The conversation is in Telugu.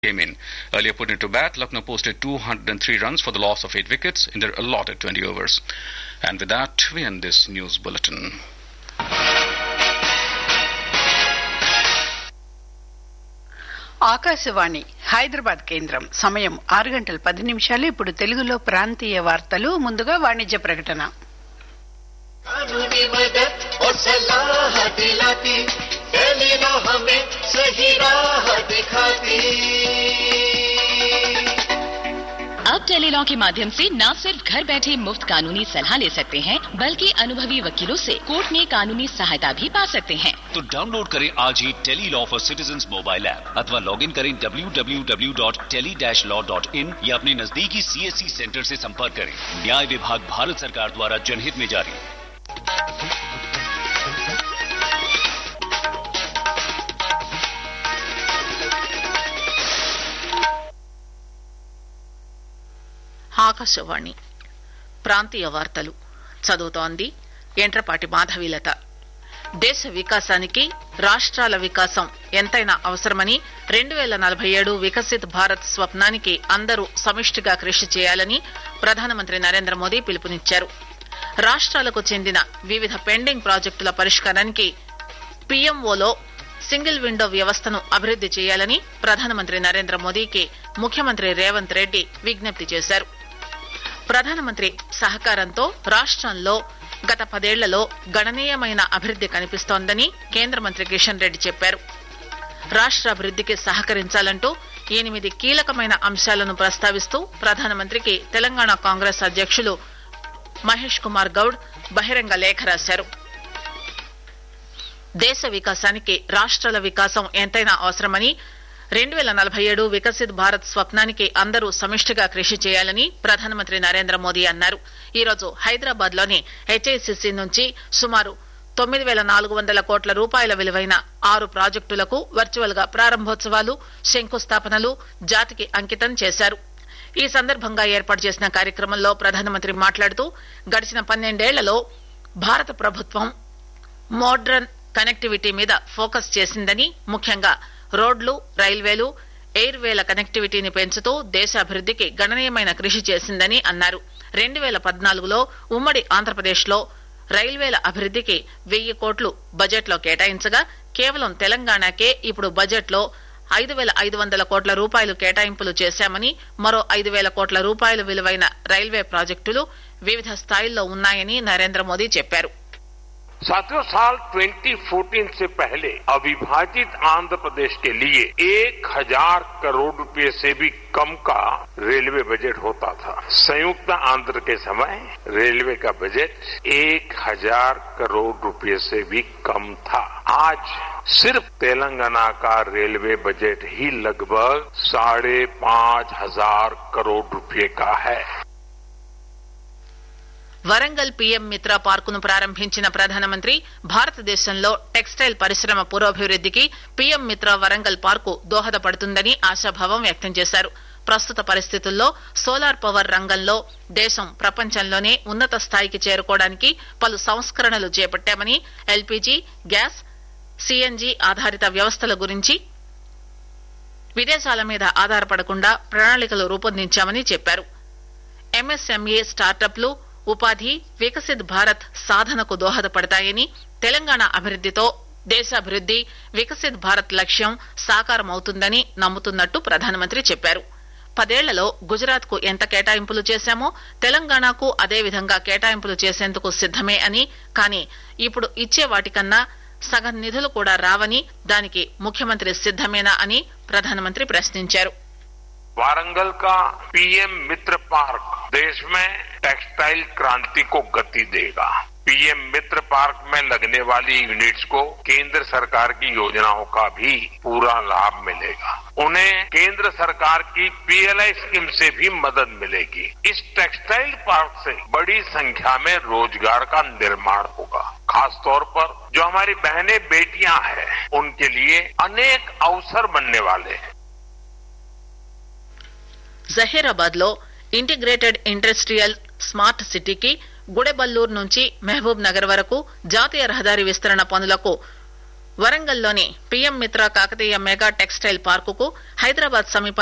came in. Earlier put into bat, Lucknow posted 203 runs for the loss of 8 wickets in their allotted 20 overs. And with that, we end this news bulletin. Akashvani Hyderabad కేంద్రం సమయం 6:10 ఇప్పుడు తెలుగులో ప్రాంతీయ వార్తలు. ముందుగా వాణిజ్య ప్రకటన. कानूनी मदद और सलाह दिलाती, टेलीलॉ हमें सही राह दिखाती। अब टेलीलॉ के माध्यम से न सिर्फ घर बैठे मुफ्त कानूनी सलाह ले सकते हैं, बल्कि अनुभवी वकीलों से कोर्ट में कानूनी सहायता भी पा सकते हैं। तो डाउनलोड करें आज ही Tele-Law for citizens mobile app अथवा लॉग इन करें www.tele-law.in या अपने नजदीकी CSC सेंटर से संपर्क करें। न्याय विभाग भारत सरकार द्वारा जनहित में जारी। ఆకాశవాణి ప్రాంతీయ వార్తలు చదువుతోంది ఎంట్రపాటి మాధవీలత. దేశ వికాసానికి రాష్ట్రాల వికాసం ఎంతైనా అవసరమని 2047 వికసిత్ భారత్ స్వప్నానికి అందరూ సమిష్టిగా కృషి చేయాలని ప్రధానమంత్రి నరేంద్ర మోదీ పిలుపునిచ్చారు. రాష్ట్రాలకు చెందిన వివిధ పెండింగ్ ప్రాజెక్టుల పరిష్కారానికి పీఎంఓలో సింగిల్ విండో వ్యవస్థను అభివృద్ది చేయాలని ప్రధానమంత్రి నరేంద్ర మోదీకి ముఖ్యమంత్రి రేవంత్ రెడ్డి విజ్ఞప్తి చేశారు. ప్రధానమంత్రి సహకారంతో రాష్ట్రంలో గత 10 ఏళ్లలో గణనీయమైన అభివృద్ది కనిపిస్తోందని కేంద్ర మంత్రి కిషన్ రెడ్డి చెప్పారు. రాష్ట్రాభివృద్దికి సహకరించాలంటూ 8 కీలకమైన అంశాలను ప్రస్తావిస్తూ ప్రధానమంత్రికి తెలంగాణ కాంగ్రెస్ అధ్యక్షులు మహేష్ కుమార్ గౌడ్ బహిరంగ లేఖ రాశారు. దేశ వికాసానికి రాష్ట్రాల వికాసం ఎంతైనా అవసరమని 2047 వికసిత్ భారత్ స్వప్నానికి అందరూ సమిష్టిగా కృషి చేయాలని ప్రధానమంత్రి నరేంద్ర మోదీ అన్నారు. ఈ రోజు హైదరాబాద్ లోని HICC నుంచి సుమారు 9,400 కోట్ల రూపాయల విలువైన 6 ప్రాజెక్టులకు వర్చువల్ గా ప్రారంభోత్సవాలు, శంకుస్థాపనలు జాతికి అంకితం చేశారు. ఈ సందర్భంగా ఏర్పాటు చేసిన కార్యక్రమంలో ప్రధానమంత్రి మాట్లాడుతూ గడిచిన 12 ఏళ్లలో భారత ప్రభుత్వం మోడ్రన్ కనెక్టివిటీ మీద ఫోకస్ చేసిందని, ముఖ్యంగా రోడ్లు, రైల్వేలు, ఎయిర్ వేల కనెక్టివిటీని పెంచుతూ దేశాభివృద్దికి గణనీయమైన కృషి చేసిందని అన్నారు. 2014లో ఉమ్మడి ఆంధ్రప్రదేశ్ లో రైల్వేల అభివృద్దికి 1000 కోట్లు బడ్జెట్ లో కేటాయించగా కేవలం తెలంగాణకే ఇప్పుడు బడ్జెట్ లో 5,500 కోట్ల రూపాయలు కేటాయింపులు చేశామని, మరో 5,000 కోట్ల రూపాయలు విలువైన రైల్వే ప్రాజెక్టులు వివిధ స్థాయిల్లో ఉన్నాయని నరేంద్ర మోదీ చెప్పారు. साथियों, साल 2014 से पहले अविभाजित आंध्र प्रदेश के लिए 1,000 करोड़ रुपए से भी कम का रेलवे बजट होता था. संयुक्त आंध्र के समय रेलवे का बजट 1,000 करोड़ रुपए से भी कम था. आज सिर्फ तेलंगाना का रेलवे बजट ही लगभग 5,500 करोड़ रुपए का है. వరంగల్ పీఎం మిత్ర పార్కును ప్రారంభించిన ప్రధానమంత్రి భారతదేశంలో టెక్స్టైల్ పరిశ్రమ పురోభివృద్దికి పీఎం మిత్ర వరంగల్ పార్కు దోహదపడుతుందని ఆశాభావం వ్యక్తం చేశారు. ప్రస్తుత పరిస్థితుల్లో సోలార్ పవర్ రంగంలో దేశం ప్రపంచంలోనే ఉన్నత స్థాయికి చేరుకోవడానికి పలు సంస్కరణలు చేపట్టామని, ఎల్పీజీ, గ్యాస్, సీఎన్జీ ఆధారిత వ్యవస్థల గురించి విదేశాల మీద ఆధారపడకుండా ప్రణాళికలు రూపొందించామని చెప్పారు. ఎంఎస్ఎంఈ స్టార్టప్లు ఉపాధి, వికసిత్ భారత్ సాధనకు దోహదపడతాయని, తెలంగాణ అభివృద్దితో దేశాభివృద్ది, వికసిత్ భారత్ లక్ష్యం సాకారమవుతుందని నమ్ముతున్నట్టు ప్రధానమంత్రి చెప్పారు. 10 ఏళ్లలో గుజరాత్ కు ఎంత కేటాయింపులు చేశామో తెలంగాణకు అదే విధంగా కేటాయింపులు చేసేందుకు సిద్దమే అని, కానీ ఇప్పుడు ఇచ్చే వాటికన్నా సగం నిధులు కూడా రావని, దానికి ముఖ్యమంత్రి సిద్దమేనా అని ప్రధానమంత్రి ప్రశ్నించారు. वारंगल का पीएम मित्र पार्क देश में टेक्सटाइल क्रांति को गति देगा. पीएम मित्र पार्क में लगने वाली यूनिट्स को केंद्र सरकार की योजनाओं का भी पूरा लाभ मिलेगा. उन्हें केंद्र सरकार की PLI स्कीम से भी मदद मिलेगी. इस टेक्सटाइल पार्क से बड़ी संख्या में रोजगार का निर्माण होगा. खासतौर पर जो हमारी बहनें बेटियां हैं, उनके लिए अनेक अवसर बनने वाले हैं. జహీరాబాద్ లో ఇంటిగ్రేటెడ్ ఇండస్ట్రియల్ స్మార్ట్ సిటీకి గుడెబల్లూరు నుంచి మహబూబ్ నగర్ వరకు జాతీయ రహదారి విస్తరణ పనులకు వరంగల్లోని పీఎం మిత్ర కాకతీయ మెగా టెక్స్టైల్ పార్కుకు హైదరాబాద్ సమీప